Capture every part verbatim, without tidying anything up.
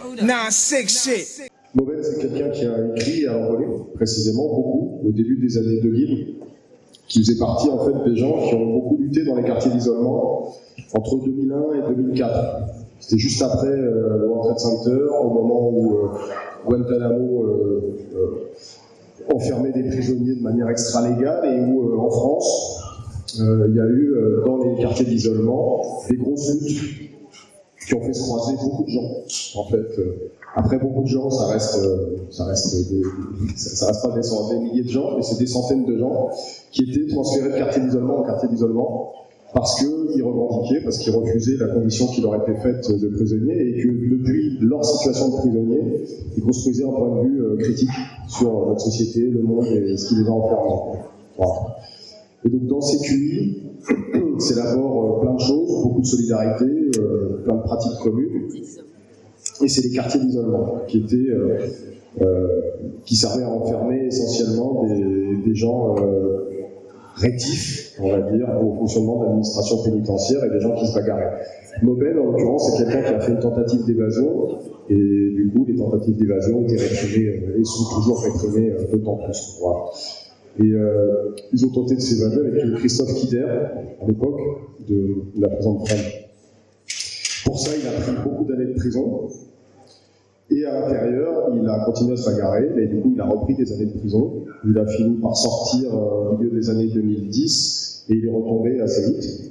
nine six shit. Mauben, c'est quelqu'un qui a écrit à l'envolée, précisément, beaucoup, au début des années deux mille, qui faisait partie, en fait, des gens qui ont beaucoup lutté dans les quartiers d'isolement entre deux mille un et deux mille quatre. C'était juste après euh, le World Trade Center, au moment où euh, Guantanamo euh, euh, enfermait des prisonniers de manière extra-légale et où, euh, en France, euh, il y a eu, euh, dans les quartiers d'isolement, des grosses luttes qui ont fait se croiser beaucoup de gens. En fait, euh, après beaucoup de gens, ça reste, euh, ça reste, des, ça, ça reste pas des, des milliers de gens, mais c'est des centaines de gens qui étaient transférés de quartier d'isolement en quartier d'isolement parce qu'ils revendiquaient, parce qu'ils refusaient la condition qui leur était faite de prisonniers et que depuis leur situation de prisonniers, ils construisaient un point de vue euh, critique sur notre société, le monde et ce qui les a enfermés. Voilà. Et donc dans ces Q I, c'est d'abord euh, plein de choses, beaucoup de solidarité, euh, plein de pratiques communes. Et c'est les quartiers d'isolement qui étaient, euh, euh, qui servaient à enfermer essentiellement des, des gens euh, rétifs, on va dire, au fonctionnement de l'administration pénitentiaire et des gens qui se bagarraient. Mauben, en l'occurrence, c'est quelqu'un qui a fait une tentative d'évasion et du coup, les tentatives d'évasion étaient réprimées euh, et sont toujours réprimées euh, d'autant plus. Voilà. Et euh, ils ont tenté de s'évader avec Christophe Kider, à l'époque, de, de la prison de Fresnes. Pour ça, il a pris beaucoup d'années de prison. Et à l'intérieur, il a continué à se bagarrer, mais du coup, il a repris des années de prison. Il a fini par sortir euh, au milieu des années deux mille dix, et il est retombé assez vite.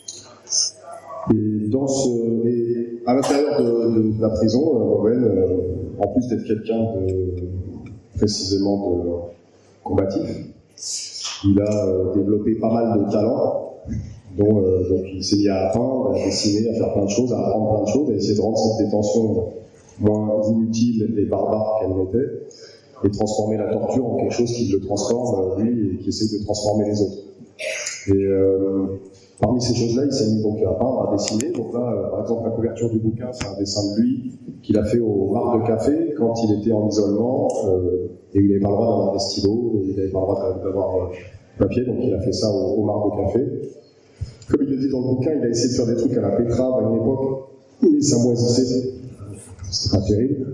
Et, dans ce, et à l'intérieur de, de, de la prison, euh, Mauben, euh, en plus d'être quelqu'un de précisément de combatif, il a euh, développé pas mal de talents. Dont, euh, donc il s'est mis à peindre, à dessiner, à faire plein de choses, à apprendre plein de choses, à essayer de rendre cette détention moins inutile et barbare qu'elle n'était, et transformer la torture en quelque chose qui le transforme, lui, et qui essaie de transformer les autres. Et euh, parmi ces choses-là, il s'est mis donc à peindre, à dessiner. Donc là, euh, par exemple, la couverture du bouquin, c'est un dessin de lui qu'il a fait au bar de café quand il était en isolement, euh, et il n'avait pas le droit d'avoir des stylos, il n'avait pas le droit d'avoir euh, papier, donc il a fait ça au, au bar de café. Comme il le dit dans le bouquin, il a essayé de faire des trucs à la Pétrave à une époque où ça moisissait. C'était pas terrible.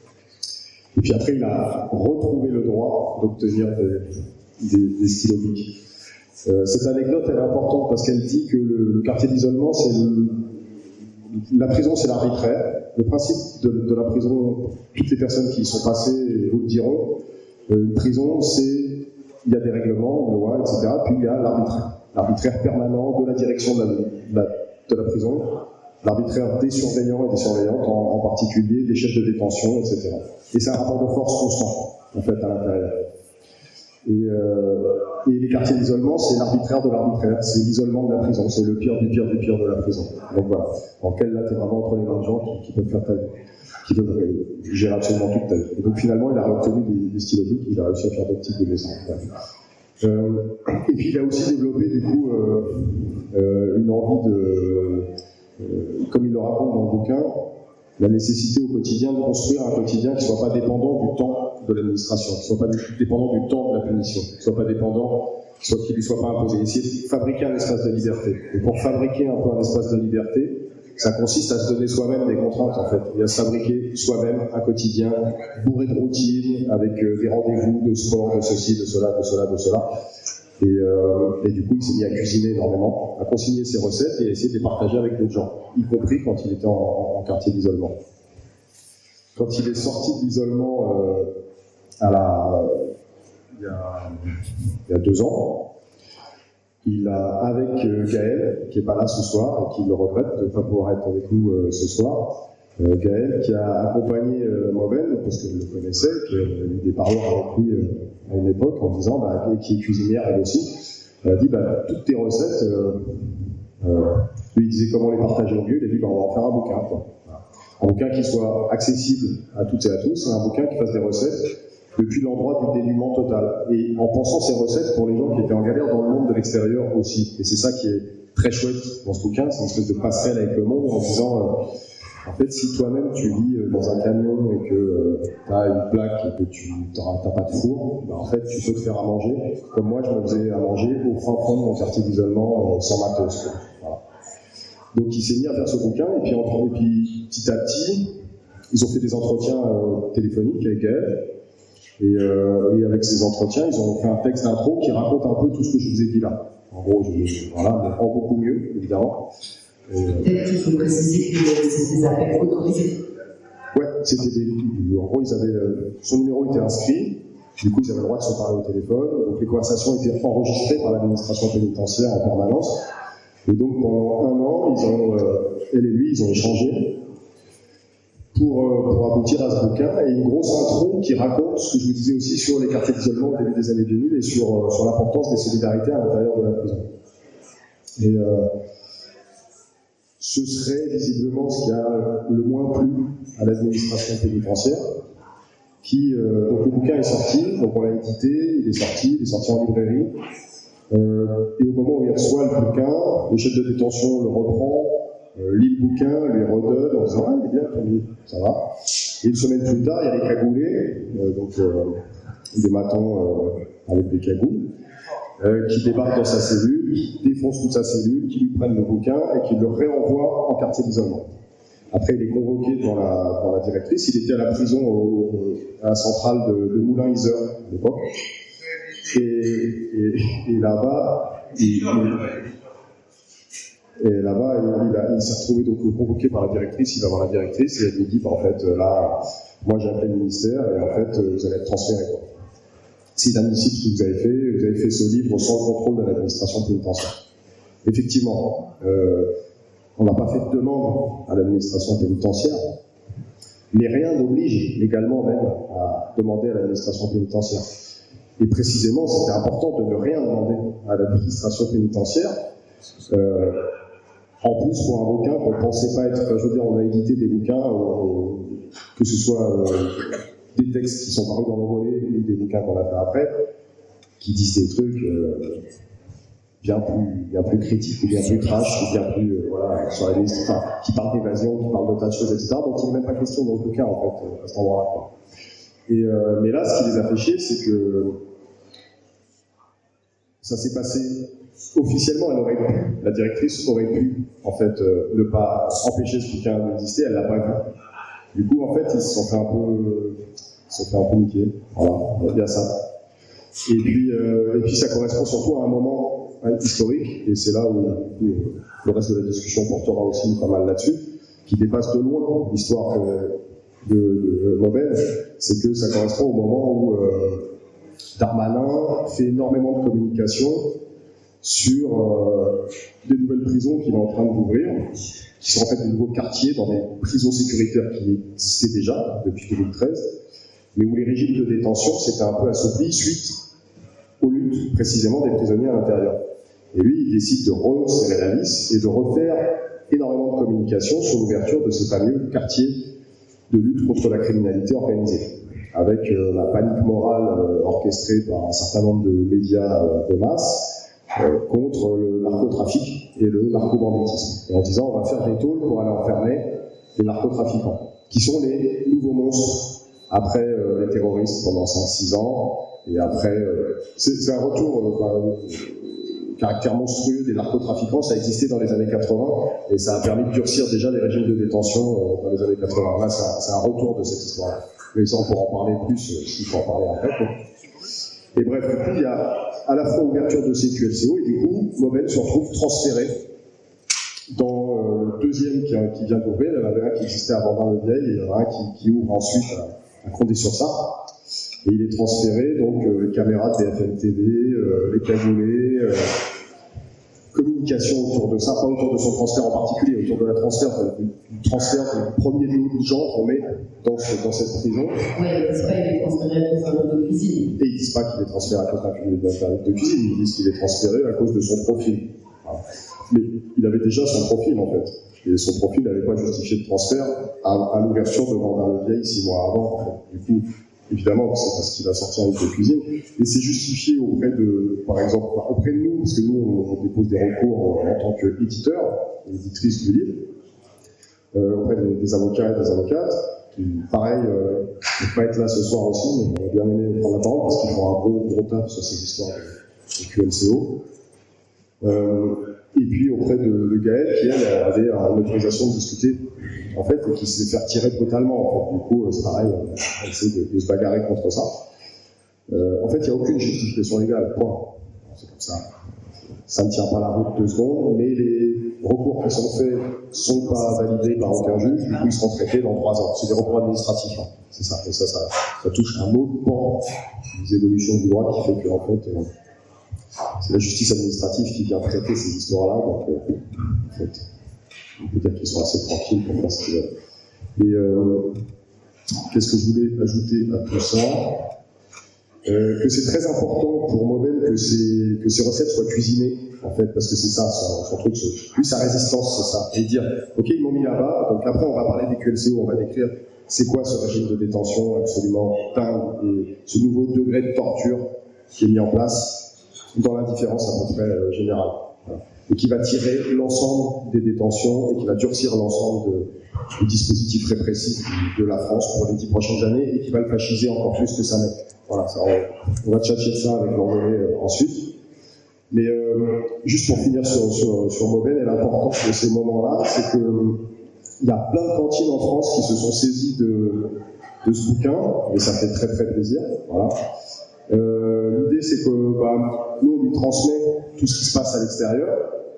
Et puis après, il a retrouvé le droit d'obtenir des, des, des stylos bics. Euh, cette anecdote, elle est importante parce qu'elle dit que le, le quartier d'isolement, c'est le, la prison, c'est l'arbitraire. Le principe de, de la prison, toutes les personnes qui y sont passées vous le diront, euh, une prison, c'est, il y a des règlements, une loi, et cetera. Puis il y a l'arbitraire. L'arbitraire permanent de la direction de la, de la, de la prison, l'arbitraire des surveillants et des surveillantes, en, en particulier des chefs de détention, et cetera. Et c'est un rapport de force constant, en fait, à l'intérieur. Et, euh, et les quartiers d'isolement, c'est l'arbitraire de l'arbitraire, c'est l'isolement de la prison, c'est le pire du pire du pire de la prison. Donc voilà, en quel là, t'es vraiment entre les mains de gens qui, qui peuvent faire ta vie, qui peuvent euh, gérer absolument toute ta vie. Et donc finalement, il a obtenu des, des stylos bics, il a réussi à faire des types de dessins. Euh, et puis il a aussi développé du coup euh, euh, une envie de, euh, comme il le raconte dans le bouquin, la nécessité au quotidien de construire un quotidien qui ne soit pas dépendant du temps de l'administration, qui ne soit pas dépendant du temps de la punition, qui ne soit pas dépendant, qui ne lui soit pas imposé. Essayer de fabriquer un espace de liberté. Et pour fabriquer un peu un espace de liberté, ça consiste à se donner soi-même des contraintes, en fait, et à se fabriquer soi-même un quotidien bourré de routine, avec euh, des rendez-vous de sport, de ceci, de cela, de cela, de cela. Et, euh, et du coup, il s'est mis à cuisiner énormément, à consigner ses recettes et à essayer de les partager avec d'autres gens, y compris quand il était en, en, en quartier d'isolement. Quand il est sorti de l'isolement euh, à la, il, y a, il y a deux ans, il a, avec euh, Gaël, qui n'est pas là ce soir et qui le regrette de ne pas pouvoir être avec nous euh, ce soir, euh, Gaël qui a accompagné euh, Mauben, parce que je le connaissais, qui a eu des paroles avec lui euh, à une époque, en disant, bah, qui est cuisinière elle aussi, elle a dit, bah, toutes tes recettes, euh, euh, lui il disait comment les partager au mieux, il a dit, bah, on va en faire un bouquin, quoi. Voilà. Un bouquin qui soit accessible à toutes et à tous, et un bouquin qui fasse des recettes depuis l'endroit du dénuement total. Et en pensant ces recettes pour les gens qui étaient en galère dans le monde de l'extérieur aussi. Et c'est ça qui est très chouette dans ce bouquin, c'est une espèce de passerelle avec le monde en disant, euh, en fait, si toi-même tu vis dans un camion et que euh, tu as une plaque et que tu n'as pas de four, ben, en fait, tu peux te faire à manger. Comme moi, je me faisais à manger au fin fond de mon quartier d'isolement euh, sans matos. Quoi. Voilà. Donc il s'est mis à faire ce bouquin, et puis, entre, et puis petit à petit, ils ont fait des entretiens euh, téléphoniques avec Gaël, et, euh, et avec ces entretiens, ils ont fait un texte d'intro qui raconte un peu tout ce que je vous ai dit là. En gros, je, voilà, mais en beaucoup mieux, évidemment. Peut-être qu'il faut préciser que c'était des appels autorisés. Ouais, c'était des. En gros, ils avaient, son numéro était inscrit, du coup, ils avaient le droit de se parler au téléphone, donc les conversations étaient enregistrées par l'administration pénitentiaire en permanence. Et donc, pendant un an, ils ont, euh, elle et lui, ils ont échangé pour, euh, pour aboutir à ce bouquin, et une grosse intro qui raconte ce que je vous disais aussi sur les quartiers d'isolement au début des années deux mille et sur, euh, sur l'importance des solidarités à l'intérieur de la prison. Et euh, ce serait visiblement ce qui a le moins plu à l'administration pénitentiaire, qui, euh, donc le bouquin est sorti, donc on l'a édité, il est sorti, il est sorti en librairie, euh, et au moment où il reçoit le bouquin, le chef de détention le reprend, euh, lit le bouquin, lui redonne en disant « Ah, il est bien, ton livre, ça va ». Et une semaine plus tard, il y a les cagoulés, euh, donc euh, des matons euh, avec des cagoules, euh, qui débarquent dans sa cellule, qui défoncent toute sa cellule, qui lui prennent le bouquin et qui le réenvoient en quartier d'isolement. Après, il est convoqué devant la, dans la directrice. Il était à la prison, au, à la centrale de, de Moulins-Isère à l'époque. Et, et, et là-bas, il, et là-bas, il, il, a, il s'est retrouvé donc convoqué par la directrice. Il va voir la directrice et elle lui dit bah, en fait, là, moi j'ai appelé le ministère et en fait, vous allez être transféré. Quoi. C'est inadmissible ce que vous avez fait. Vous avez fait ce livre sans le contrôle de l'administration pénitentiaire. Effectivement. Euh, On n'a pas fait de demande à l'administration pénitentiaire, mais rien n'oblige légalement même à demander à l'administration pénitentiaire. Et précisément, c'était important de ne rien demander à l'administration pénitentiaire. Euh, en plus, pour un bouquin qu'on ne pensait pas être... Enfin, je veux dire, on a édité des bouquins, euh, que ce soit euh, des textes qui sont parus dans le relais ou des bouquins qu'on a fait après, qui disent des trucs... Euh, bien plus, bien plus critique, ou bien plus trash, ou bien plus, euh, voilà, sur la liste, enfin, qui parle d'évasion, qui parle de tas de choses, et cetera. Donc il n'est même pas question dans le cas, en fait, à cet endroit-là, quoi. Et, euh, mais là, ce qui les a fait chier, c'est que ça s'est passé officiellement, elle aurait pu, la directrice aurait pu, en fait, euh, ne pas empêcher ce bouquin d'exister, elle l'a pas vu. Du coup, en fait, ils se sont fait un peu, ils se sont fait un peu niquer. Voilà, il y a ça. Et puis, euh, et puis ça correspond surtout à un moment historique, et c'est là où, où le reste de la discussion portera aussi pas mal là-dessus, qui dépasse de loin l'histoire de, de, de Maubel, c'est que ça correspond au moment où euh, Darmanin fait énormément de communication sur euh, des nouvelles prisons qu'il est en train d'ouvrir, qui sont en fait des nouveaux quartiers dans des prisons sécuritaires qui existaient déjà depuis deux mille treize, mais où les régimes de détention s'étaient un peu assouplis suite aux luttes précisément des prisonniers à l'intérieur. Et lui, il décide de resserrer la vis et de refaire énormément de communication sur l'ouverture de ces fameux quartiers de lutte contre la criminalité organisée, avec euh, la panique morale euh, orchestrée par un certain nombre de médias euh, de masse euh, contre le narcotrafic et le narcobanditisme. Et en disant, on va faire des tôles pour aller enfermer les narcotrafiquants, qui sont les nouveaux monstres après euh, les terroristes pendant cinq six ans. Et après, euh, c'est, c'est un retour euh, enfin, caractère monstrueux des narcotrafiquants. Ça existait dans les années quatre-vingts et ça a permis de durcir déjà les régimes de détention euh, dans les années quatre-vingts. Là, c'est un, c'est un retour de cette histoire-là. Mais ça, on pourra en parler plus euh, s'il faut en parler après. Quoi. Et bref, du coup, il y a à la fois ouverture de ces Q L C O et du coup, Maubel se retrouve transféré dans euh, le deuxième qui, qui vient d'ouvrir. Il y en avait un qui existait à Vendin-le-Vieil et il y en a un qui, qui ouvre ensuite à, à Condé-sur-Sarthe. Et il est transféré, donc euh, les caméras de B F M T V, euh, les cagoulés, euh, communication autour de ça, pas autour de son transfert en particulier, autour de la transfert, de, du transfert du premier lot de gens qu'on met dans, ce, dans cette prison. Oui, ils disent pas qu'il est transféré à cause d'un lot de cuisine. Et ils disent pas qu'il est transféré à cause d'un lot de cuisine, ils disent qu'il est transféré à cause de son profil. Voilà. Mais il avait déjà son profil en fait. Et son profil n'avait pas justifié de transfert à, à l'ouverture de Vendin-le-Vieil six mois avant. En fait. Du coup, évidemment, c'est parce qu'il a sorti un livre de cuisine, et c'est justifié auprès de, par exemple, auprès de nous, parce que nous, on, on dépose des recours en tant qu'éditeur, éditrice du livre, euh, auprès des, des avocats et des avocates, qui, pareil, euh, ne peuvent pas être là ce soir aussi, mais on a bien aimé prendre la parole, parce qu'ils font un gros, gros taf sur ces histoires de, de Q L C O. Euh, et puis auprès de, de Gaëlle, qui elle avait une autorisation de discuter, en fait, et qui s'est fait retirer brutalement. En fait. Du coup, c'est pareil, on essaie de, de se bagarrer contre ça. Euh, en fait, il n'y a aucune justification légale, point. C'est comme ça. Ça ne tient pas la route deux secondes, mais les recours qui sont faits ne sont pas validés par aucun juge, du coup ils seront traités dans trois ans. C'est des recours administratifs, hein. C'est ça. Et ça, ça, ça touche un autre pan des évolutions du droit qui fait que, en fait, euh, c'est la justice administrative qui vient traiter ces histoires-là, donc euh, en fait, on peut dire qu'ils sont assez tranquilles pour faire ce qu'ils veulent. Et euh, qu'est-ce que je voulais ajouter à tout ça? Euh, que c'est très important pour Mauben que ces, que ces recettes soient cuisinées, en fait, parce que c'est ça, son, son truc, lui, sa résistance, c'est ça. Et dire, ok, ils m'ont mis là-bas, donc après, on va parler des Q L C O, on va décrire c'est quoi ce régime de détention absolument dingue, et ce nouveau degré de torture qui est mis en place dans l'indifférence à peu près euh, générale. Voilà. Et qui va tirer l'ensemble des détentions et qui va durcir l'ensemble de, du dispositif répressif de la France pour les dix prochaines années et qui va le fasciser encore plus que ça n'est. Voilà, ça, on, on va tchatcher de ça avec l'envolée euh, ensuite. Mais euh, juste pour finir sur, sur, sur Mauben, et l'importance de ces moments-là, c'est que il y a plein de cantines en France qui se sont saisies de, de ce bouquin, et ça fait très très plaisir. Voilà. Euh, l'idée, c'est que bah, nous, on lui transmet tout ce qui se passe à l'extérieur.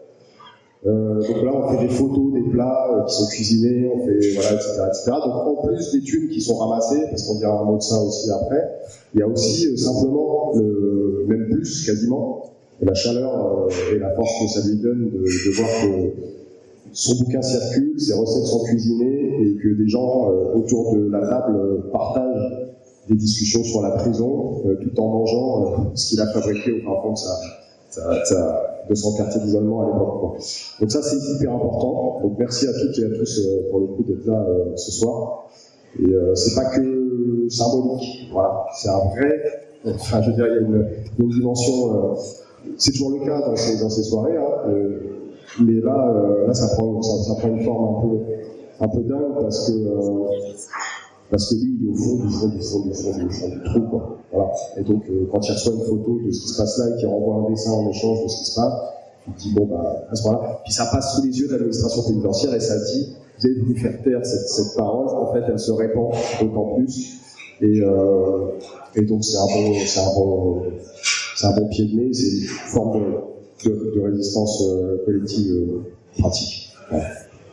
Euh, donc là, on fait des photos des plats euh, qui sont cuisinés, on fait voilà, et cetera, et cetera. Donc en plus des thunes qui sont ramassées, parce qu'on dira un mot de ça aussi après, il y a aussi euh, simplement, le, même plus quasiment, la chaleur euh, et la force que ça lui donne de, de voir que son bouquin circule, ses recettes sont cuisinées et que des gens euh, autour de la table euh, partagent des discussions sur la prison euh, tout en mangeant euh, ce qu'il a fabriqué au fin fond de sa, sa, sa de son quartier d'isolement à l'époque. Donc ça, c'est hyper important. Donc merci à toutes et à tous euh, pour le coup d'être là euh, ce soir. Et euh, c'est pas que symbolique, voilà, c'est un vrai. Enfin, je veux dire, il y a une, une dimension. Euh, c'est toujours le cas dans ces, dans ces soirées, hein, euh, mais là, euh, là, ça prend, ça, ça prend une forme un peu, un peu dingue parce que. Euh, Parce que lui, il est au fond, du fond, du fond, du fond, du fond, du trou, quoi. Voilà. Et donc, euh, quand il reçoit une photo de ce qui se passe là et qu'il renvoie un dessin en échange de ce qui se passe, il dit, bon, bah, à ce moment-là. Puis ça passe sous les yeux de l'administration pénitentiaire et ça dit, vous avez voulu faire taire cette, cette parole, en fait, elle se répand d'autant plus. Et, euh, et donc, c'est un bon, c'est un bon, c'est un bon pied de nez, c'est une forme de, de, de résistance euh, collective euh, pratique. Voilà.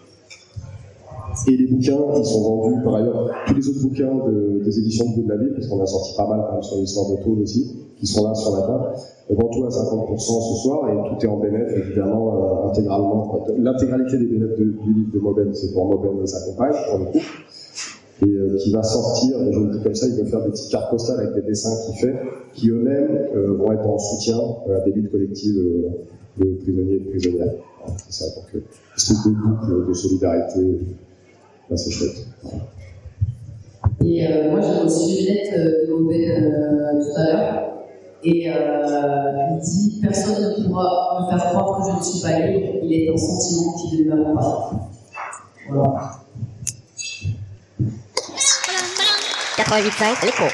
Et les bouquins, ils sont vendus, par ailleurs, tous les autres bouquins de, des éditions de Bout de la Ville, parce qu'on a sorti pas mal quand même sur l'histoire de Toul aussi, qui sont là sur la table. On vend tout à cinquante pour cent ce soir, et tout est en bénéf, évidemment, euh, intégralement. L'intégralité des bénéfices de, du livre de Mauben, c'est pour Mauben et sa compagne, pour le coup, et euh, qui va sortir, et je le dis comme ça, il va faire des petites cartes postales avec des dessins qu'il fait, qui eux-mêmes euh, vont être en soutien euh, à des luttes collectives euh, de prisonniers et de prisonnières. Voilà, c'est ça, donc, euh, espèce de boucle de solidarité. Là, c'est chouette. Et euh, moi, j'ai reçu une lettre de Mauben euh, tout à l'heure. Et euh, il dit « Personne ne pourra me faire croire que je ne suis pas libre. Il est un sentiment qui ne meurt pas. » Voilà. quatre-vingt-huit virgule cinq, l'écho.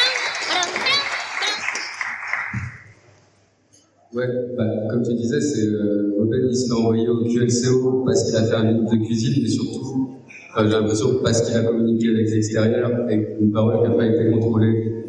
Ouais, bah, comme tu disais, c'est euh, Mauben, il se l'a envoyé au Q L C O parce qu'il a fait un livre de cuisine, mais surtout, enfin, j'ai l'impression parce qu'il a communiqué avec l'extérieur et une parole qui n'a pas été contrôlée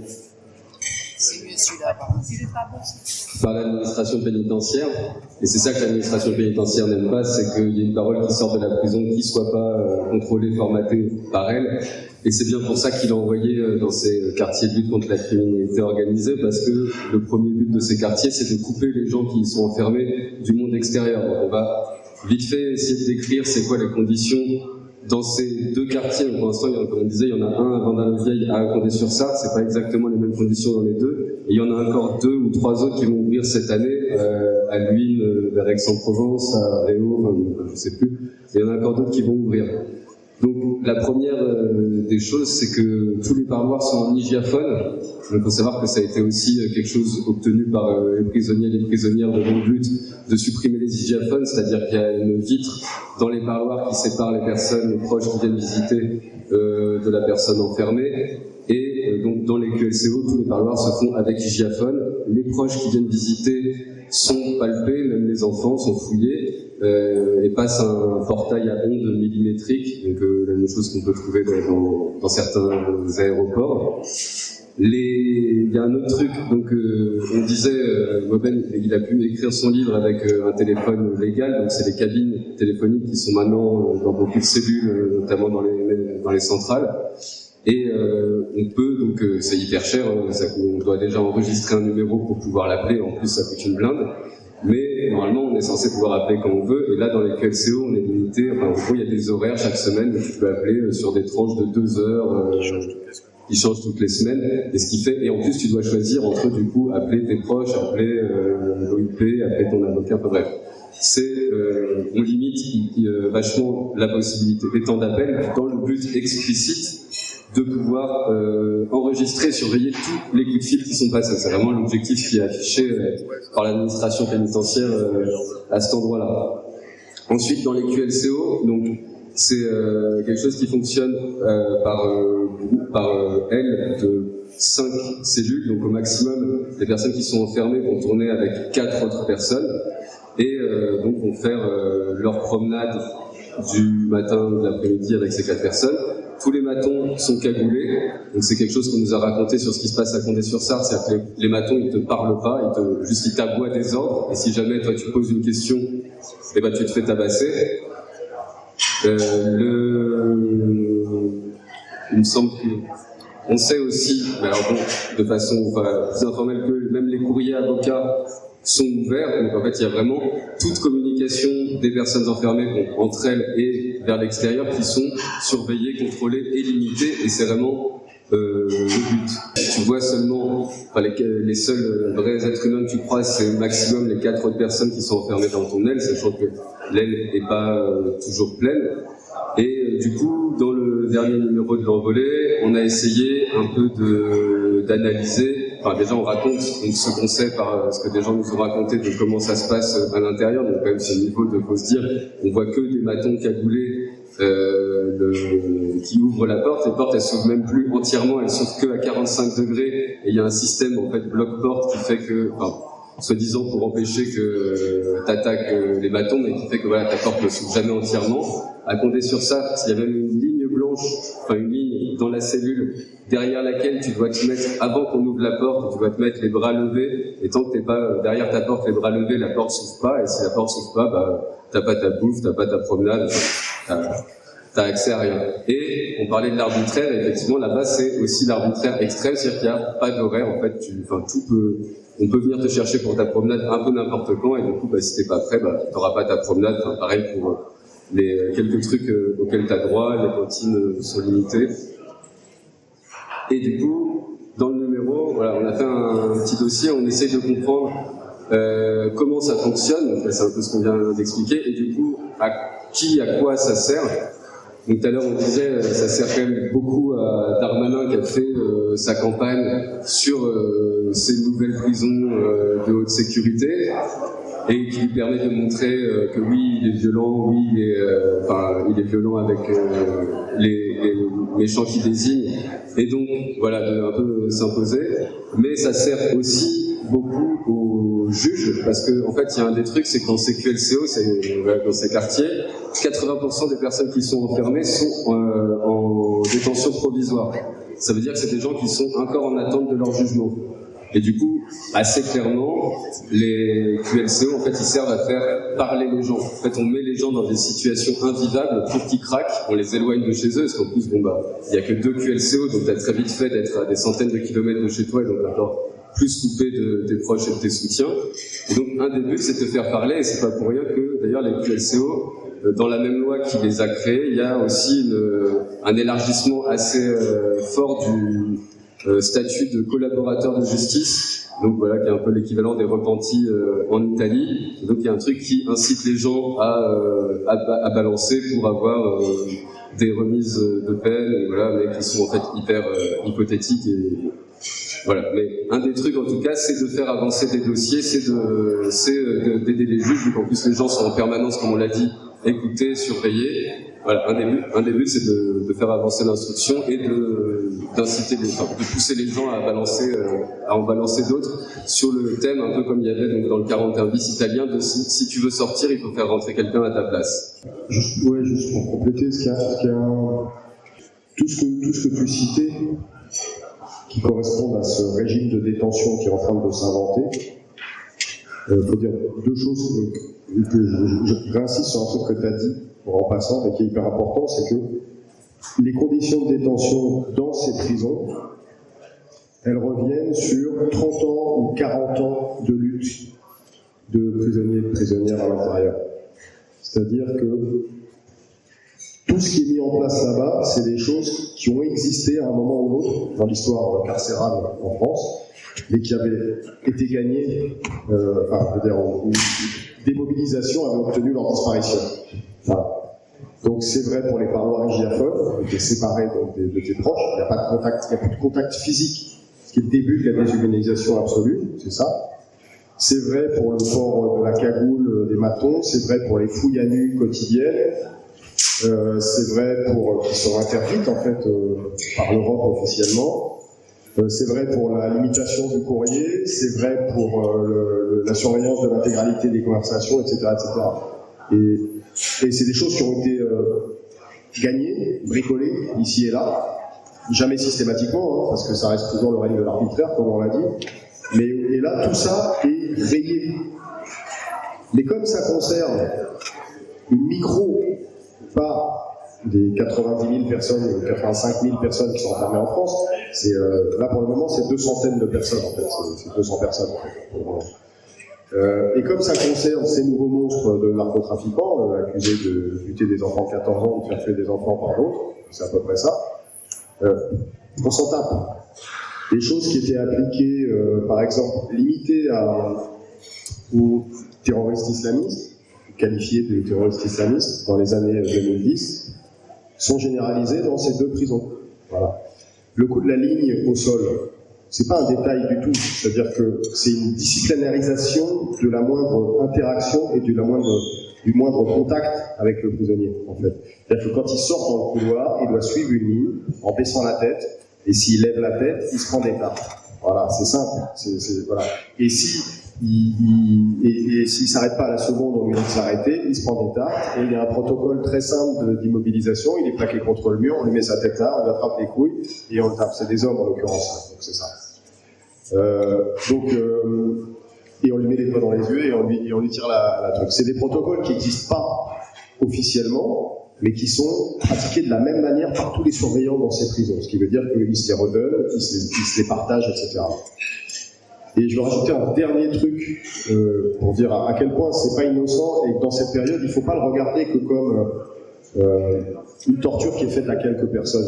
par l'administration pénitentiaire. Et c'est ça que l'administration pénitentiaire n'aime pas, c'est qu'il y a une parole qui sort de la prison qui ne soit pas euh, contrôlée, formatée par elle. Et c'est bien pour ça qu'il a envoyé euh, dans ces quartiers de lutte contre la criminalité organisée, parce que le premier but de ces quartiers, c'est de couper les gens qui y sont enfermés du monde extérieur. Donc on va vite fait essayer de décrire c'est quoi les conditions dans ces deux quartiers. Pour l'instant, comme on disait, il y en a un à Vendin-le-Vieil, à Condé-sur-Sarthe. C'est pas exactement les mêmes conditions dans les deux. Et il y en a encore deux ou trois autres qui vont ouvrir cette année, euh, à Luynes, euh, vers Aix-en-Provence, à Réau, enfin, je sais plus. Et il y en a encore d'autres qui vont ouvrir. Donc, la première euh, des choses, c'est que tous les parloirs sont en hygiaphone. Il faut savoir que ça a été aussi euh, quelque chose obtenu par euh, les prisonniers et les prisonnières de longue lutte, de supprimer les hygiaphones, c'est-à-dire qu'il y a une vitre dans les parloirs qui sépare les personnes, les proches qui viennent visiter euh, de la personne enfermée. Et euh, donc, dans les Q L C O, tous les parloirs se font avec hygiaphone. les proches qui viennent visiter sont palpés, même les enfants sont fouillés, euh, et passent un portail à ondes millimétriques, donc euh, la même chose qu'on peut trouver dans, dans certains aéroports. Les... Il y a un autre truc, donc euh, on disait, euh, Mauben, il a pu écrire son livre avec euh, un téléphone légal, donc c'est les cabines téléphoniques qui sont maintenant euh, dans beaucoup de cellules, euh, notamment dans les, dans les centrales. Et euh, on peut, donc euh, c'est hyper cher, hein, ça, on doit déjà enregistrer un numéro pour pouvoir l'appeler, en plus ça coûte une blinde. Mais normalement on est censé pouvoir appeler quand on veut, et là dans les Q L C O on est limité, enfin en gros il y a des horaires chaque semaine où tu peux appeler euh, sur des tranches de deux heures, euh, ils changent toutes les semaines, et ce qui fait, et en plus tu dois choisir entre du coup appeler tes proches, appeler euh, l'O I P, appeler ton avocat, enfin bref. C'est, euh, on limite euh, vachement la possibilité des temps d'appel dans le but explicite de pouvoir euh, enregistrer, surveiller tous les coups de fil qui sont passés. C'est vraiment l'objectif qui est affiché euh, par l'administration pénitentiaire euh, à cet endroit-là. Ensuite, dans les Q L C O, donc c'est euh, quelque chose qui fonctionne euh, par euh, par euh, aile de cinq cellules, donc au maximum, les personnes qui sont enfermées vont tourner avec quatre autres personnes et euh, donc vont faire euh, leur promenade du matin, de l'après-midi avec ces quatre personnes. Tous les matons sont cagoulés, donc c'est quelque chose qu'on nous a raconté sur ce qui se passe à Condé-sur-Sarthe, c'est-à-dire que les, les matons ils te parlent pas, ils te, juste ils t'aboient des ordres, et si jamais toi tu poses une question, eh ben tu te fais tabasser. Euh, le... Il me semble que on sait aussi, mais alors bon, de façon enfin, plus informelle que même les courriers avocats sont ouverts, donc en fait il y a vraiment toute communication des personnes enfermées bon, entre elles et vers l'extérieur qui sont surveillées, contrôlées et limitées, et c'est vraiment euh, le but. Tu vois seulement, enfin les, les seuls vrais êtres humains que tu croises, c'est au maximum les quatre autres personnes qui sont enfermées dans ton aile, sachant que l'aile n'est pas euh, toujours pleine. Et euh, du coup, dans le dernier numéro de l'Envolée, on a essayé un peu de, d'analyser. Enfin, déjà, on raconte donc, ce qu'on sait par ce que des gens nous ont raconté de comment ça se passe à l'intérieur. Donc, quand même, c'est le niveau de, faut se dire, on voit que des matons cagoulés euh, le, qui ouvrent la porte. Les portes, elles s'ouvrent même plus entièrement, elles s'ouvrent que à quarante-cinq degrés. Et il y a un système, en fait, bloc-porte qui fait que, enfin, soi-disant pour empêcher que euh, t'attaques euh, les bâtons, mais qui fait que voilà, ta porte ne s'ouvre jamais entièrement. À Condé-sur-Sarthe, il y a même une ligne blanche, enfin une ligne dans la cellule, derrière laquelle tu dois te mettre, avant qu'on ouvre la porte, tu dois te mettre les bras levés, et tant que t'es pas derrière ta porte, les bras levés, la porte s'ouvre pas, et si la porte s'ouvre pas, bah, t'as pas ta bouffe, t'as pas ta promenade, t'as, t'as accès à rien. Et on parlait de l'arbitraire, et effectivement là-bas c'est aussi l'arbitraire extrême, c'est-à-dire qu'il n'y a pas d'horaire, en fait, tu, enfin tout peut, on peut venir te chercher pour ta promenade un peu n'importe quand, et du coup, bah, si t'es pas prêt, bah, t'auras pas ta promenade, enfin pareil pour les quelques trucs euh, auxquels tu as droit, les cantines euh, sont limitées. Et du coup, dans le numéro, voilà, on a fait un, un petit dossier, on essaye de comprendre euh, comment ça fonctionne, c'est un peu ce qu'on vient d'expliquer, et du coup, à qui, à quoi ça sert. Donc tout à l'heure, on disait, ça sert quand même beaucoup à Darmanin qui a fait euh, sa campagne sur euh, ces nouvelles prisons euh, de haute sécurité, et qui lui permet de montrer euh, que oui, il est violent, oui, il est, euh, enfin, il est violent avec euh, les, les méchants qu'il désigne, et donc voilà, de un peu s'imposer. Mais ça sert aussi beaucoup aux juges, parce que en fait, il y a un des trucs, c'est que dans ces Q L C O, c'est, voilà, dans ces quartiers, quatre-vingts pour cent des personnes qui sont enfermées sont euh, en détention provisoire. Ça veut dire que c'est des gens qui sont encore en attente de leur jugement. Et du coup, assez clairement, les Q L C O, en fait, ils servent à faire parler les gens. En fait, on met les gens dans des situations invivables pour qu'ils craquent, on les éloigne de chez eux, parce qu'en plus, bon bah, il y a que deux Q L C O, donc t'as très vite fait d'être à des centaines de kilomètres de chez toi, et donc encore plus coupé de tes proches et de tes soutiens. Et donc, un des buts, c'est de te faire parler, et c'est pas pour rien que, d'ailleurs, les Q L C O, dans la même loi qui les a créés, il y a aussi une, un élargissement assez euh, fort du Euh, statut de collaborateur de justice, donc voilà, qui est un peu l'équivalent des repentis euh, en Italie. Et donc il y a un truc qui incite les gens à, euh, à, à balancer pour avoir euh, des remises de peine, et voilà, mais qui sont en fait hyper euh, hypothétiques. Et voilà. Mais un des trucs en tout cas, c'est de faire avancer des dossiers, c'est de, c'est de, d'aider les juges, vu qu'en plus les gens sont en permanence, comme on l'a dit, écouter, surveiller. Voilà, un des buts, un des buts c'est de, de faire avancer l'instruction et de, d'inciter les, enfin, de pousser les gens à balancer, euh, à en balancer d'autres sur le thème, un peu comme il y avait donc, dans le quarante et un bis italien, de si, si tu veux sortir, il faut faire rentrer quelqu'un à ta place. Juste, ouais, juste pour compléter, ce qu'il y a, ce qu'il y a, tout ce que, tout ce que tu citais, qui correspondent à ce régime de détention qui est en train de s'inventer, il euh, faut dire deux choses que, que je, je, j'insiste sur un truc que tu as dit, en passant, mais qui est hyper important, c'est que les conditions de détention dans ces prisons, elles reviennent sur trente ans ou quarante ans de lutte de prisonniers et de prisonnières à l'intérieur. C'est-à-dire que tout ce qui est mis en place là-bas, c'est des choses qui ont existé à un moment ou l'autre dans l'histoire carcérale en France, mais qui avaient été gagnées, euh, enfin, je veux dire, où des mobilisations avaient obtenu leur disparition. Enfin, donc c'est vrai pour les parois régiaphones, qui étaient séparés donc, de, de tes proches, il n'y a pas de contact, il n'y a plus de contact physique, ce qui est le début de la déshumanisation absolue, c'est ça. C'est vrai pour le port de la cagoule des matons, c'est vrai pour les fouilles à nu quotidiennes, euh, c'est vrai pour qui sont interdites en fait euh, par l'Europe officiellement. Euh, c'est vrai pour la limitation du courrier, c'est vrai pour euh, le, la surveillance de l'intégralité des conversations, et cetera, et cetera. Et, et c'est des choses qui ont été euh, gagnées, bricolées ici et là, jamais systématiquement, hein, parce que ça reste toujours le règne de l'arbitraire, comme on l'a dit. Mais et là, tout ça est rayé. Mais comme ça concerne une micro-part des quatre-vingt-dix mille personnes, ou quatre-vingt-cinq mille personnes qui sont enfermées en France, c'est, euh, là pour le moment c'est deux centaines de personnes en fait, c'est, c'est deux cents personnes en fait, pour, euh, et comme ça concerne ces nouveaux monstres de narcotrafiquants, euh, accusés de buter des enfants de quatorze ans ou de faire tuer des enfants par d'autres, c'est à peu près ça, euh, on s'en tape. Les choses qui étaient appliquées, euh, par exemple, limitées à, aux terroristes islamistes, qualifiés de terroristes islamistes dans les années deux mille dix, sont généralisées dans ces deux prisons. Voilà. Le coup de la ligne au sol, c'est pas un détail du tout, c'est-à-dire que c'est une disciplinarisation de la moindre interaction et de la moindre, du moindre contact avec le prisonnier, en fait. C'est-à-dire que quand il sort dans le couloir, il doit suivre une ligne en baissant la tête, et s'il lève la tête, il se prend des tartes. Voilà, c'est simple. C'est, c'est, voilà. Et si il, il, et, et s'il s'arrête pas à la seconde, on lui dit de s'arrêter, il se prend des tartes, et il y a un protocole très simple de, d'immobilisation, il est plaqué contre le mur, on lui met sa tête là, on lui attrape les couilles, et on le tape. C'est des hommes en l'occurrence, donc c'est ça. Euh, donc, euh, et on lui met les doigts dans les yeux, et on lui, et on lui tire la, la truc. C'est des protocoles qui n'existent pas officiellement, mais qui sont pratiqués de la même manière par tous les surveillants dans ces prisons, ce qui veut dire qu'ils se les redonnent, ils se les, ils se les partagent, et cetera. Et je vais rajouter un dernier truc euh, pour dire à, à quel point c'est pas innocent et que dans cette période, il faut pas le regarder que comme euh, une torture qui est faite à quelques personnes.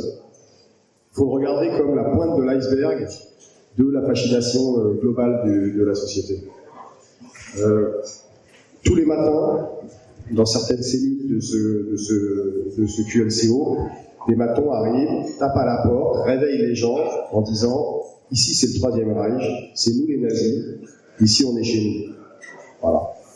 Il faut le regarder comme la pointe de l'iceberg de la fascination euh, globale du, de la société. Euh, tous les matins, dans certaines cellules de ce, de ce, de ce Q L C O, des matons arrivent, tapent à la porte, réveillent les gens en disant « Ici c'est le Troisième Reich, c'est nous les nazis, ici on est chez nous. » Voilà.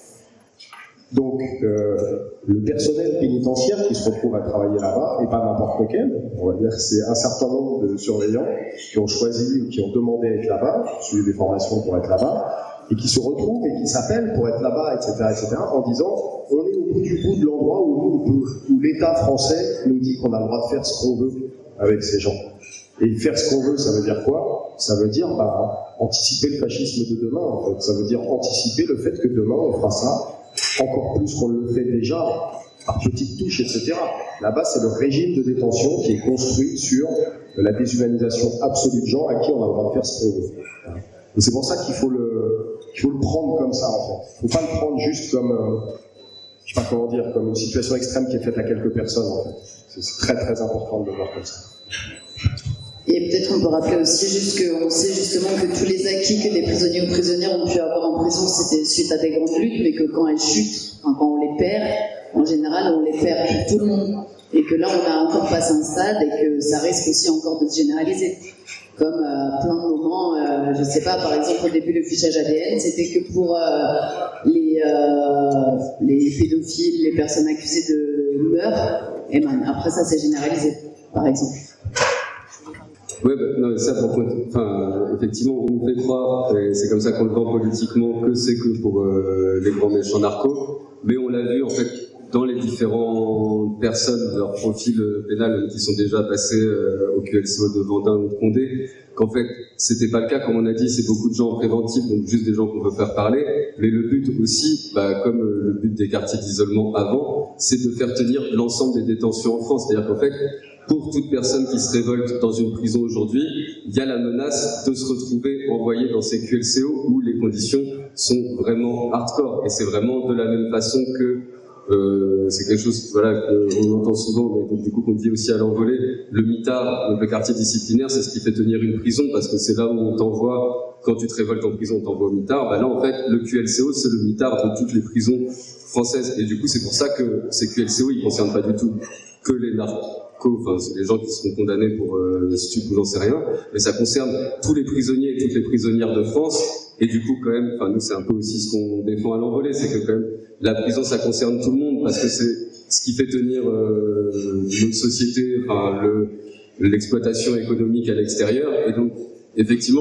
Donc, euh, le personnel pénitentiaire qui se retrouve à travailler là-bas, et pas n'importe lequel, on va dire que c'est un certain nombre de surveillants qui ont choisi ou qui ont demandé à être là-bas, suivi des formations pour être là-bas, et qui se retrouvent et qui s'appellent pour être là-bas, et cetera, et cetera, en disant on est au bout du bout de l'endroit où, où, où l'État français nous dit qu'on a le droit de faire ce qu'on veut avec ces gens. Et faire ce qu'on veut, ça veut dire quoi? Ça veut dire bah, anticiper le fascisme de demain, en fait. Ça veut dire anticiper le fait que demain on fera ça encore plus qu'on le fait déjà, par petites touches, et cetera. Là-bas, c'est le régime de détention qui est construit sur la déshumanisation absolue de gens à qui on a le droit de faire ce qu'on veut. Et c'est pour ça qu'il faut le, qu'il faut le prendre comme ça, en fait. Il ne faut pas le prendre juste comme, euh, je sais pas comment dire, comme une situation extrême qui est faite à quelques personnes, en fait. C'est, c'est très très important de le voir comme ça. Et peut-être on peut rappeler aussi juste qu'on sait justement que tous les acquis que les prisonniers ou prisonnières ont pu avoir en prison, c'était suite à des grandes luttes, mais que quand elles chutent, enfin, quand on les perd, en général, on les perd pour tout le monde. Et que là, on a encore passé un stade et que ça risque aussi encore de se généraliser. comme à plein de moments, euh, je sais pas, par exemple au début le fichage A D N, c'était que pour euh, les, euh, les pédophiles, les personnes accusées de meurtre, et man, après ça c'est généralisé, par exemple. Ouais, bah, non, mais ça, pour, enfin, effectivement, on nous fait croire, et c'est comme ça qu'on le vend politiquement, que c'est que pour euh, les grands méchants narcos, mais on l'a vu, en fait, dans les différentes personnes, leur profil pénal, qui sont déjà passés euh, au Q L C O de Vendin ou de Condé, qu'en fait, c'était pas le cas, comme on a dit, c'est beaucoup de gens en préventif, donc juste des gens qu'on veut faire parler, mais le but aussi, bah, comme euh, le but des quartiers d'isolement avant, c'est de faire tenir l'ensemble des détentions en France, c'est-à-dire qu'en fait, pour toute personne qui se révolte dans une prison aujourd'hui, il y a la menace de se retrouver envoyé dans ces Q L C O où les conditions sont vraiment hardcore. Et c'est vraiment de la même façon que euh, c'est quelque chose voilà, qu'on entend souvent, mais donc, du coup qu'on dit aussi à l'envolée, le mitard, donc le quartier disciplinaire, c'est ce qui fait tenir une prison, parce que c'est là où on t'envoie, quand tu te révoltes en prison, on t'envoie au mitard. Bah là, en fait, le Q L C O, c'est le mitard de toutes les prisons françaises. Et du coup, c'est pour ça que ces Q L C O, ils ne concernent pas du tout que les narcos. Enfin, c'est les gens qui seront condamnés pour euh, stupre ou j'en sais rien, mais ça concerne tous les prisonniers et toutes les prisonnières de France, et du coup quand même, enfin nous c'est un peu aussi ce qu'on défend à l'envolée, c'est que quand même la prison ça concerne tout le monde, parce que c'est ce qui fait tenir euh, notre société, enfin le, l'exploitation économique à l'extérieur, et donc effectivement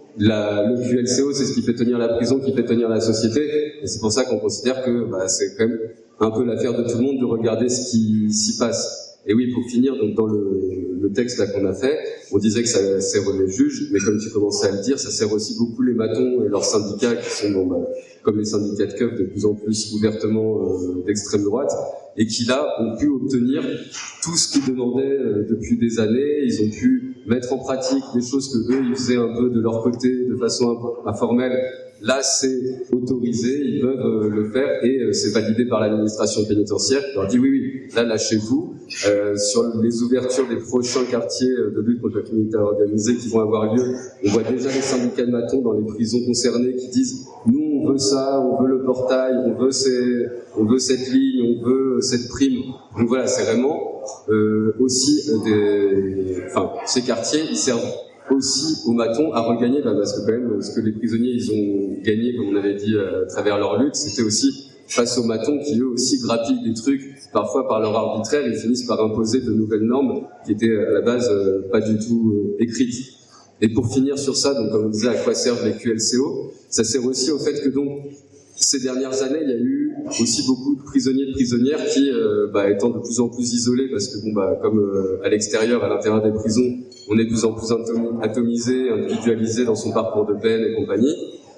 la, le Q L C O c'est ce qui fait tenir la prison, qui fait tenir la société, et c'est pour ça qu'on considère que bah, c'est quand même un peu l'affaire de tout le monde de regarder ce qui s'y passe. Et oui, pour finir, donc dans le, le texte là qu'on a fait, on disait que ça sert les juges, mais comme tu commençais à le dire, ça sert aussi beaucoup les matons et leurs syndicats qui sont, bon, bah, comme les syndicats de keufs, de plus en plus ouvertement euh, d'extrême droite, et qui là ont pu obtenir tout ce qu'ils demandaient euh, depuis des années. Ils ont pu mettre en pratique des choses que eux ils faisaient un peu de leur côté, de façon informelle. Là, c'est autorisé, ils peuvent euh, le faire, et euh, c'est validé par l'administration pénitentiaire qui leur dit oui, oui, là, lâchez-vous. Euh, sur les ouvertures des prochains quartiers de lutte contre la criminalité organisée qui vont avoir lieu, on voit déjà les syndicats de matons dans les prisons concernées qui disent nous, on veut ça, on veut le portail, on veut, ces, on veut cette ligne, on veut cette prime. Donc voilà, c'est vraiment euh, aussi des... Enfin, ces quartiers, ils servent aussi aux matons à regagner, bah parce que quand même, ce que les prisonniers ils ont gagné, comme on avait dit à travers leur lutte, c'était aussi face aux matons qui eux aussi grappillent des trucs, parfois par leur arbitraire, ils finissent par imposer de nouvelles normes qui étaient à la base euh, pas du tout euh, écrites. Et pour finir sur ça, donc comme on disait, à quoi servent les Q L C O, ça sert aussi au fait que donc ces dernières années, il y a eu aussi beaucoup de prisonniers et de prisonnières qui, euh, bah, étant de plus en plus isolés, parce que bon, bah, comme euh, à l'extérieur, à l'intérieur des prisons, on est de plus en plus atomisé, individualisé dans son parcours de peine et compagnie,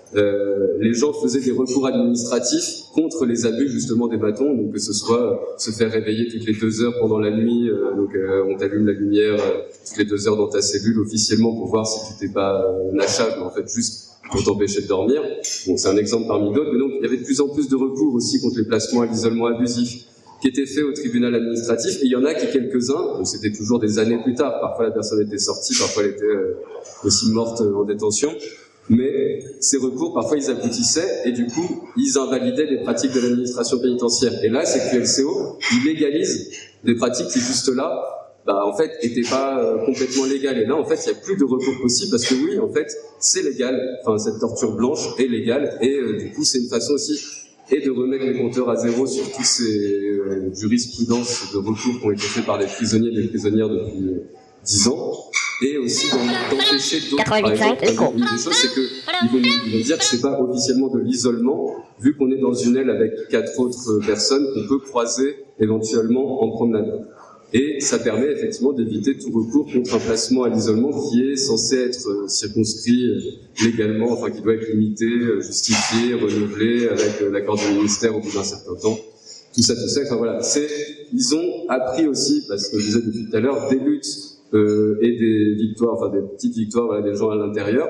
euh, les gens faisaient des recours administratifs contre les abus justement des matons, donc que ce soit euh, se faire réveiller toutes les deux heures pendant la nuit, euh, donc euh, on t'allume la lumière euh, toutes les deux heures dans ta cellule officiellement pour voir si tu t'es pas euh, nachable, mais en fait juste pour t'empêcher de dormir. Bon, c'est un exemple parmi d'autres, mais donc il y avait de plus en plus de recours aussi contre les placements à l'isolement abusif qui étaient faits au tribunal administratif, et il y en a qui, quelques-uns, donc c'était toujours des années plus tard, parfois la personne était sortie, parfois elle était euh, aussi morte euh, en détention, mais ces recours, parfois ils aboutissaient, et du coup, ils invalidaient les pratiques de l'administration pénitentiaire. Et là, ces Q L C O, ils légalisent des pratiques qui, juste là, bah, en fait, étaient pas euh, complètement légales. Et là, en fait, il n'y a plus de recours possible, parce que oui, en fait, c'est légal, enfin, cette torture blanche est légale, et euh, du coup, c'est une façon aussi et de remettre les compteurs à zéro sur toutes ces euh, jurisprudences de recours qui ont été faits par des prisonniers et des prisonnières depuis euh, dix ans, et aussi d'empêcher d'autres. Par exemple, une des choses, c'est qu'ils vont nous dire que c'est pas officiellement de l'isolement, vu qu'on est dans une aile avec quatre autres personnes qu'on peut croiser éventuellement en promenade. Et ça permet effectivement d'éviter tout recours contre un placement à l'isolement qui est censé être circonscrit légalement, enfin qui doit être limité, justifié, renouvelé avec l'accord du ministère au bout d'un certain temps. Tout ça, tout ça, enfin voilà. C'est, ils ont appris aussi, parce que je disais depuis tout à l'heure, des luttes euh, et des victoires, enfin des petites victoires, voilà, des gens à l'intérieur.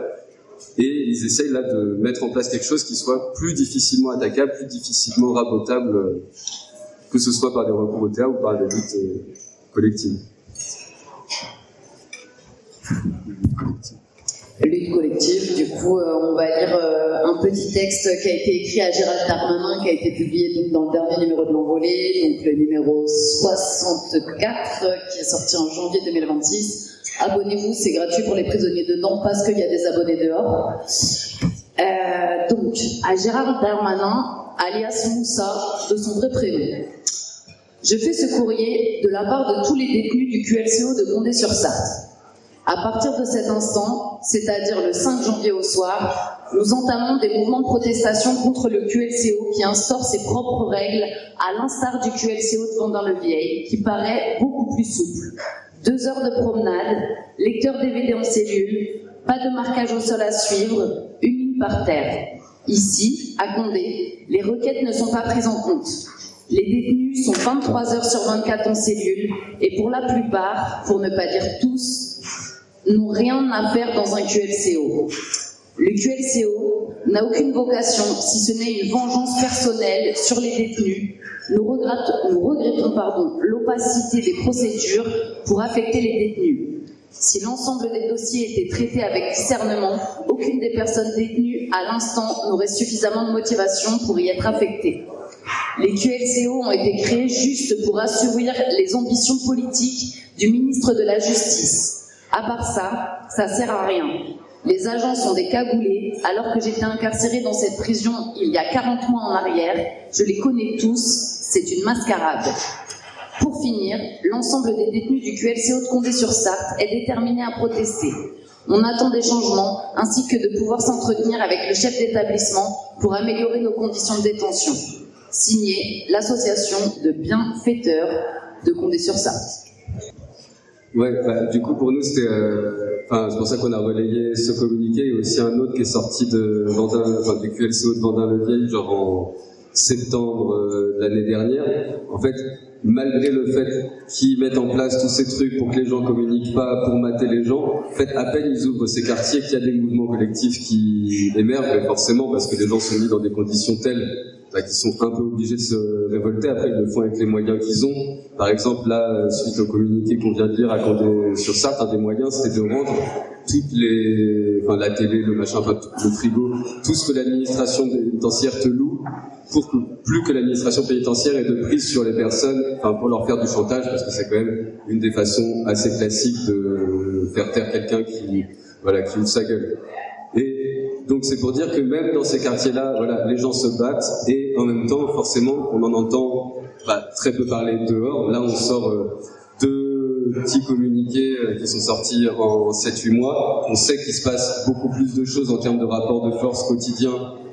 Et ils essayent là de mettre en place quelque chose qui soit plus difficilement attaquable, plus difficilement rabotable, que ce soit par des recours au théâtre ou par des luttes euh, collectives. Lutte collective, du coup, euh, on va lire euh, un petit texte qui a été écrit à Gérald Darmanin, qui a été publié donc, dans le dernier numéro de l'Envolée, donc le numéro soixante-quatre, qui est sorti en janvier deux mille vingt-six. Abonnez-vous, c'est gratuit pour les prisonniers dedans parce qu'il y a des abonnés dehors. Euh, donc, à Gérald Darmanin, alias Moussa, de son vrai prénom. Je fais ce courrier de la part de tous les détenus du Q L C O de Condé-sur-Sarthe. À partir de cet instant, c'est-à-dire le cinq janvier au soir, nous entamons des mouvements de protestation contre le Q L C O qui instaure ses propres règles, à l'instar du Q L C O de Vendin-le-Vieil, qui paraît beaucoup plus souple. Deux heures de promenade, lecteur D V D en cellule, pas de marquage au sol à suivre, une ligne par terre. Ici, à Condé, les requêtes ne sont pas prises en compte. Les détenus sont vingt-trois heures sur vingt-quatre en cellule et pour la plupart, pour ne pas dire tous, n'ont rien à faire dans un Q L C O. Le Q L C O n'a aucune vocation, si ce n'est une vengeance personnelle sur les détenus. Nous regrettons, nous regrettons pardon, l'opacité des procédures pour affecter les détenus. Si l'ensemble des dossiers étaient traités avec discernement, aucune des personnes détenues à l'instant n'aurait suffisamment de motivation pour y être affectée. Les Q L C O ont été créés juste pour assouvir les ambitions politiques du ministre de la Justice. À part ça, ça sert à rien. Les agents sont des cagoulés, alors que j'étais incarcérée dans cette prison il y a quarante mois en arrière. Je les connais tous, c'est une mascarade. Pour finir, l'ensemble des détenus du Q L C O de Condé-sur-Sarthe est déterminé à protester. On attend des changements, ainsi que de pouvoir s'entretenir avec le chef d'établissement pour améliorer nos conditions de détention. Signé l'association de bienfaiteurs de Condé-sur-Sarthe. Ouais, bah, du coup pour nous c'était, euh, enfin c'est pour ça qu'on a relayé ce communiqué et aussi un autre qui est sorti de Vendin, enfin du Q L C O de Vendin-le-Vieil, genre en septembre euh, de l'année dernière. En fait, malgré le fait qu'ils mettent en place tous ces trucs pour que les gens communiquent pas, pour mater les gens, en fait à peine ils ouvrent ces quartiers qu'il y a des mouvements collectifs qui émergent, mais forcément parce que les gens sont mis dans des conditions telles bah, qu'ils sont un peu obligés de se révolter. Après ils le font avec les moyens qu'ils ont. Par exemple là, suite au communiqué qu'on vient de lire à Condé-sur-Sarthe, un des moyens c'était de rendre toutes les, enfin la télé, le machin, enfin le frigo, tout ce que l'administration pénitentiaire te loue, pour que plus que l'administration pénitentiaire ait de prise sur les personnes, enfin pour leur faire du chantage, parce que c'est quand même une des façons assez classiques de faire taire quelqu'un qui, voilà, qui ouvre sa gueule. Et donc c'est pour dire que même dans ces quartiers-là, voilà, les gens se battent et en même temps, forcément, on en entend bah, très peu parler dehors. Là, on sort euh, deux petits communiqués euh, qui sont sortis en sept huit mois. On sait qu'il se passe beaucoup plus de choses en termes de rapport de force quotidien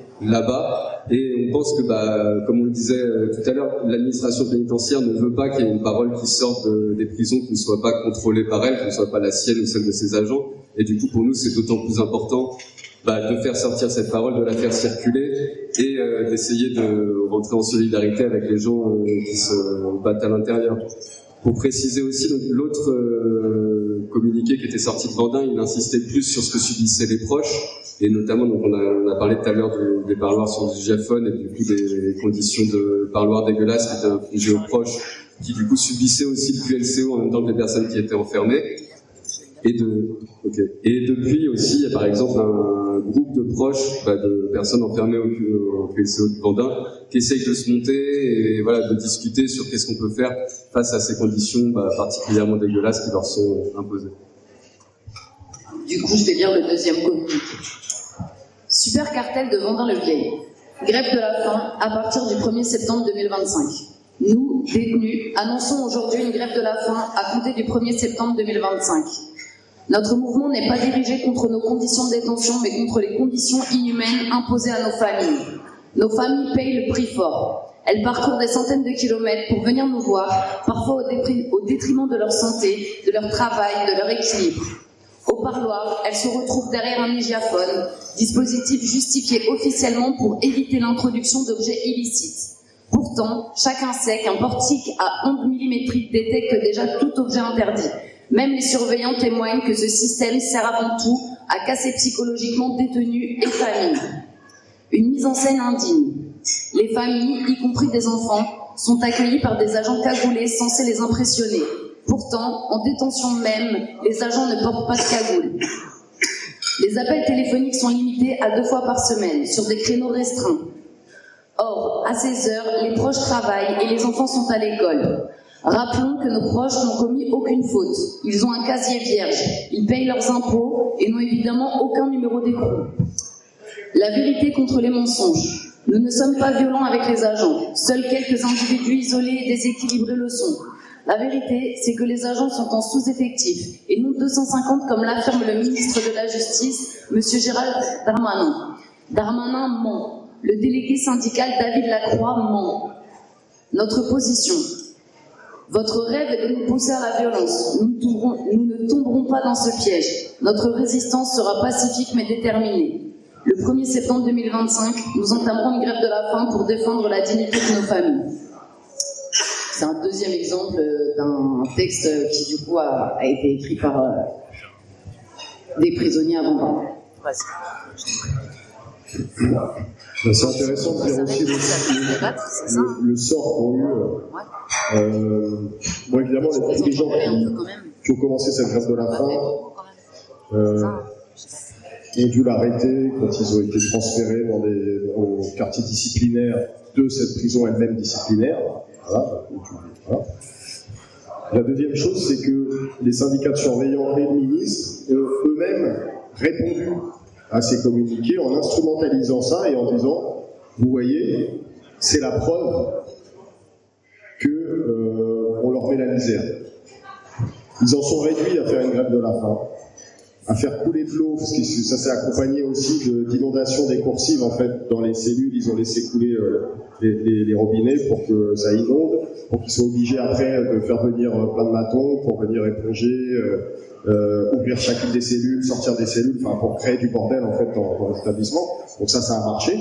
là-bas, et on pense que, bah, comme on le disait euh, tout à l'heure, l'administration pénitentiaire ne veut pas qu'il y ait une parole qui sorte de, des prisons qui ne soit pas contrôlée par elle, qui ne soit pas la sienne ou celle de ses agents, et du coup pour nous c'est d'autant plus important bah, de faire sortir cette parole, de la faire circuler, et euh, d'essayer de rentrer en solidarité avec les gens euh, qui se battent à l'intérieur. Pour préciser aussi, donc, l'autre euh, communiqué qui était sorti de Vendin, il insistait plus sur ce que subissaient les proches, et notamment, donc on a, on a parlé tout à l'heure de, des parloirs sur du diaphone et du coup des conditions de parloirs dégueulasses qui étaient infligées aux proches, qui du coup subissaient aussi le Q L C O en même temps que les personnes qui étaient enfermées. Et, de, okay. et depuis aussi, il y a par exemple un groupe de proches bah, de personnes enfermées au, au Q L C O de Vendin qui essayent de se monter et voilà, de discuter sur qu'est-ce qu'on peut faire face à ces conditions bah, particulièrement dégueulasses qui leur sont imposées. Du coup, je vais lire le deuxième communiqué. Super cartel de Vendin-le-Vieil. Grève de la faim à partir du premier septembre deux mille vingt-cinq. Nous, détenus, annonçons aujourd'hui une grève de la faim à compter du premier septembre deux mille vingt-cinq. Notre mouvement n'est pas dirigé contre nos conditions de détention, mais contre les conditions inhumaines imposées à nos familles. Nos familles payent le prix fort. Elles parcourent des centaines de kilomètres pour venir nous voir, parfois au, dépri- au détriment de leur santé, de leur travail, de leur équilibre. Au parloir, elles se retrouvent derrière un mégaphone, dispositif justifié officiellement pour éviter l'introduction d'objets illicites. Pourtant, chacun sait qu'un portique à ondes millimétriques détecte déjà tout objet interdit. Même les surveillants témoignent que ce système sert avant tout à casser psychologiquement détenus et familles. Une mise en scène indigne. Les familles, y compris des enfants, sont accueillies par des agents cagoulés censés les impressionner. Pourtant, en détention même, les agents ne portent pas de cagoule. Les appels téléphoniques sont limités à deux fois par semaine, sur des créneaux restreints. Or, à ces heures, les proches travaillent et les enfants sont à l'école. Rappelons que nos proches n'ont commis aucune faute. Ils ont un casier vierge, ils payent leurs impôts et n'ont évidemment aucun numéro d'écrou. La vérité contre les mensonges. Nous ne sommes pas violents avec les agents. Seuls quelques individus isolés et déséquilibrés le sont. La vérité, c'est que les agents sont en sous-effectif, et non deux cent cinquante comme l'affirme le ministre de la Justice, M. Gérald Darmanin. Darmanin ment. Le délégué syndical David Lacroix ment. Notre position. Votre rêve est de nous pousser à la violence. Nous, tomberons, nous ne tomberons pas dans ce piège. Notre résistance sera pacifique mais déterminée. Le premier septembre deux mille vingt-cinq, nous entamerons une grève de la faim pour défendre la dignité de nos familles. C'est un deuxième exemple d'un texte qui, du coup, a, a été écrit par euh, des prisonniers avant. C'est intéressant de dire aussi le, le, le sort qu'ont eu. Euh, bon, évidemment, les, les gens qui, qui ont commencé cette grève de la faim euh, ont dû l'arrêter quand ils ont été transférés dans des dans les quartiers disciplinaires de cette prison elle-même disciplinaire. Voilà, voilà. La deuxième chose, c'est que les syndicats de surveillants et le ministre ont eux-mêmes répondu à ces communiqués en instrumentalisant ça et en disant, vous voyez, c'est la preuve que euh, on leur met la misère. Ils en sont réduits à faire une grève de la faim, à faire couler de l'eau, parce que ça s'est accompagné aussi de, d'inondations décoursives en fait dans les cellules. Ils ont laissé couler euh, les, les, les robinets pour que ça inonde, pour qu'ils soient obligés après de faire venir plein de matons pour venir éponger, euh, euh, ouvrir chacune des cellules, sortir des cellules, enfin pour créer du bordel en fait dans, dans l'établissement. Donc ça, ça a marché.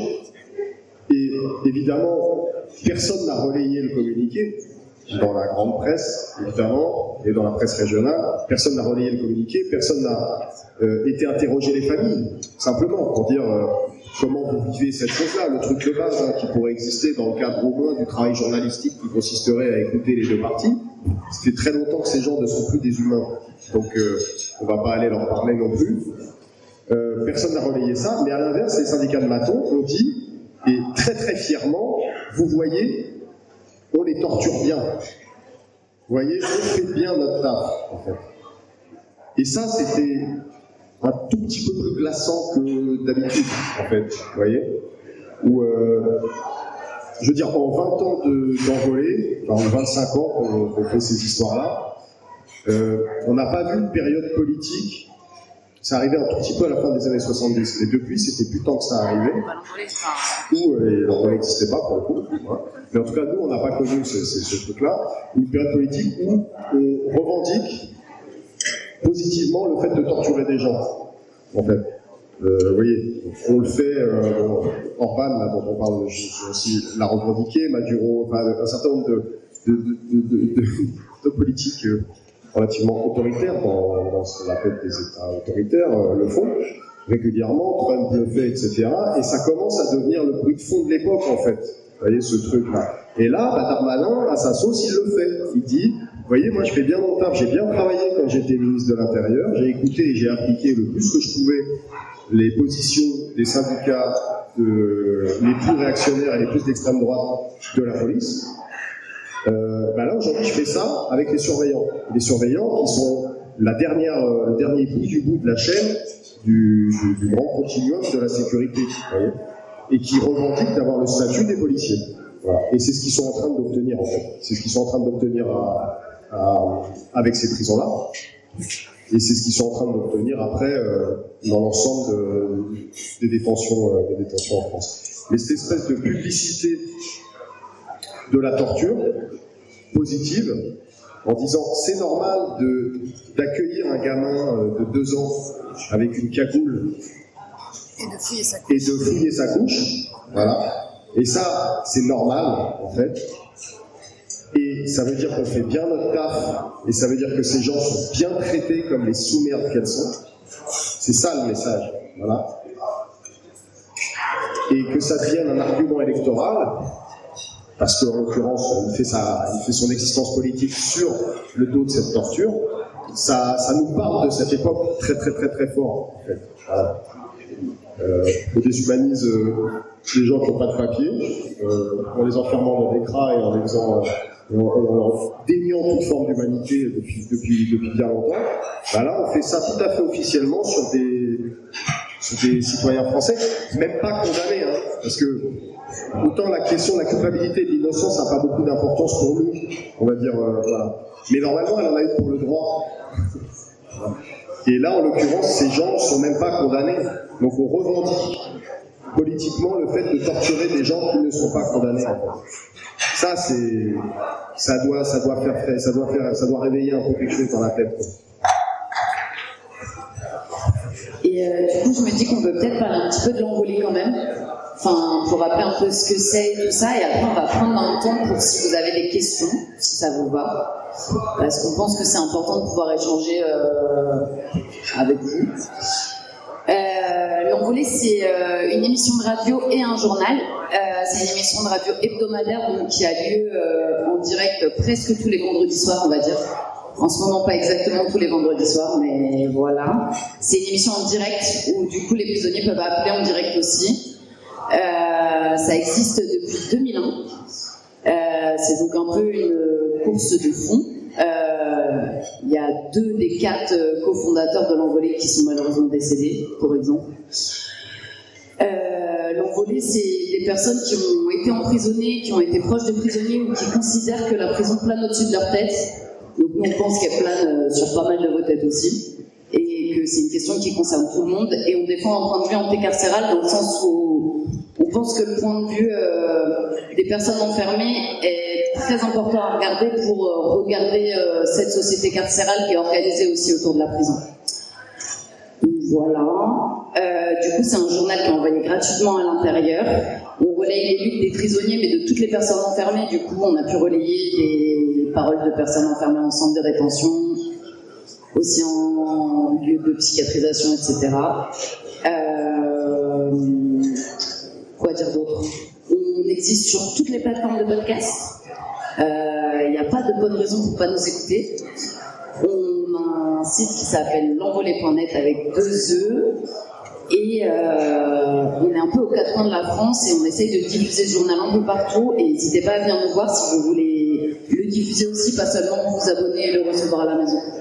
Et évidemment, personne n'a relayé le communiqué. Dans la grande presse, évidemment, et dans la presse régionale, personne n'a relayé le communiqué, personne n'a euh, été interroger les familles, simplement, pour dire euh, comment vous vivez cette chose-là, le truc de base hein, qui pourrait exister dans le cadre au moins du travail journalistique qui consisterait à écouter les deux parties. Ça fait très longtemps que ces gens ne sont plus des humains, donc euh, on ne va pas aller leur parler non plus. Euh, personne n'a relayé ça, mais à l'inverse, les syndicats de matons ont dit, et très très fièrement, vous voyez, on les torture bien. Vous voyez, on fait bien notre taf, en fait. Et ça, c'était un tout petit peu plus glaçant que d'habitude, en fait. Vous voyez, où, euh, je veux dire, en vingt ans de, d'envolée, enfin en vingt-cinq ans qu'on, qu'on fait ces histoires-là, euh, on n'a pas vu une période politique. Ça arrivait un tout petit peu à la fin des années soixante-dix, mais depuis, c'était plus tant que ça arrivait. Où euh, l'envolée n'existait pas, pour le coup. Voilà. Mais en tout cas, nous, on n'a pas connu ce, ce, ce truc-là. Une période politique où on revendique positivement le fait de torturer des gens, en fait. Euh, vous voyez, on le fait, euh, Orban, là, dont on parle, je, je aussi l'a revendiqué, Maduro, enfin, un certain nombre de, de, de, de, de, de, de politiques euh, relativement autoritaires dans, dans ce qu'on appelle des États autoritaires, euh, le font régulièrement, Trump le fait, et cetera. Et ça commence à devenir le bruit de fond de l'époque, en fait. Vous voyez, ce truc-là. Et là, bah, Darmanin, à sa sauce, il le fait. Il dit, vous voyez, moi, je fais bien mon taf, j'ai bien travaillé quand j'étais ministre de l'Intérieur, j'ai écouté et j'ai appliqué le plus que je pouvais les positions des syndicats de, les plus réactionnaires et les plus d'extrême droite de la police. Euh, bah là, aujourd'hui, je fais ça avec les surveillants. Les surveillants qui sont la dernière, le dernier bout du bout de la chaîne du, du, du grand continuum de la sécurité, vous voyez, et qui revendiquent d'avoir le statut des policiers. Voilà. Et c'est ce qu'ils sont en train d'obtenir, en fait. C'est ce qu'ils sont en train d'obtenir à, à, avec ces prisons-là. Et c'est ce qu'ils sont en train d'obtenir après euh, dans l'ensemble de, des, détentions, euh, des détentions en France. Mais cette espèce de publicité de la torture positive, en disant c'est normal de, d'accueillir un gamin euh, de deux ans avec une cagoule et de fouiller sa couche. Et de fouiller sa couche, voilà. Et ça, c'est normal, en fait. Et ça veut dire qu'on fait bien notre taf, et ça veut dire que ces gens sont bien traités comme les sous-merdes qu'elles sont. C'est ça le message, voilà. Et que ça devienne un argument électoral, parce qu'en l'occurrence, il fait, sa, il fait son existence politique sur le dos de cette torture, ça, ça nous parle de cette époque très très très très fort, en fait. Voilà. Euh, on déshumanise euh, les gens qui n'ont pas de papier, euh, en les enfermant dans des cras et en les faisant euh, en, en déniant toute forme d'humanité depuis, depuis, depuis bien longtemps, bah là on fait ça tout à fait officiellement sur des, sur des citoyens français, même pas condamnés, hein, parce que autant la question de la culpabilité et de l'innocence n'a pas beaucoup d'importance pour nous, on va dire, euh, voilà. Mais normalement elle en a eu pour le droit. Et là en l'occurrence ces gens ne sont même pas condamnés, donc on revendique politiquement le fait de torturer des gens qui ne sont pas condamnés. En fait. Ça, c'est, ça doit, ça doit faire, ça doit faire, ça doit réveiller un peu quelque chose dans la tête. Quoi. Et euh, du coup, je me dis qu'on peut peut-être parler un petit peu de l'envolée quand même. Enfin, pour rappeler un peu ce que c'est et tout ça. Et après, on va prendre un temps pour si vous avez des questions, si ça vous va. Parce qu'on pense que c'est important de pouvoir échanger euh, avec vous. Euh, L'Envolée, c'est euh, une émission de radio et un journal. Euh, c'est une émission de radio hebdomadaire donc, qui a lieu euh, en direct presque tous les vendredis soirs, on va dire. En ce moment, pas exactement tous les vendredis soirs, mais voilà. C'est une émission en direct où du coup les prisonniers peuvent appeler en direct aussi. Euh, ça existe depuis deux mille un. Euh, c'est donc un peu une course de fond. Euh, il y a deux des quatre cofondateurs de l'Envolée qui sont malheureusement décédés, pour exemple. Euh, L'Envolée, c'est des personnes qui ont été emprisonnées, qui ont été proches de prisonniers ou qui considèrent que la prison plane au-dessus de leur tête. Donc nous, on pense qu'elle plane sur pas mal de vos têtes aussi. Et que c'est une question qui concerne tout le monde. Et on défend un point de vue anticarcéral dans le sens où on pense que le point de vue euh, des personnes enfermées est très important à regarder pour euh, regarder euh, cette société carcérale qui est organisée aussi autour de la prison. Donc voilà. Euh, du coup, c'est un journal qui est envoyé gratuitement à l'intérieur. On relaye les luttes des prisonniers, mais de toutes les personnes enfermées. Du coup, on a pu relayer les paroles de personnes enfermées en centre de rétention, aussi en lieu de psychiatrisation, et cetera. Euh, quoi dire d'autre? On existe sur toutes les plateformes de podcast. Il n'y a pas de bonne raison pour ne pas nous écouter. On a un site qui s'appelle l'envolée point net avec deux E. Et euh, on est un peu aux quatre coins de la France et on essaye de diffuser ce journal un peu partout. Et n'hésitez pas à venir nous voir si vous voulez le diffuser aussi, pas seulement vous abonner et le recevoir à la maison.